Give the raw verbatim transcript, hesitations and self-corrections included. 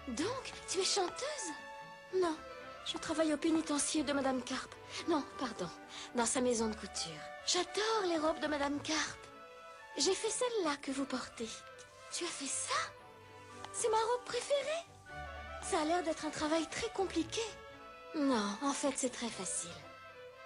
Donc, tu es chanteuse? Non, je travaille au pénitencier de Madame Carpe. Non, pardon, dans sa maison de couture. J'adore les robes de Madame Carpe. J'ai fait celle-là que vous portez. Tu as fait ça? C'est ma robe préférée. Ça a l'air d'être un travail très compliqué. Non, en fait, c'est très facile.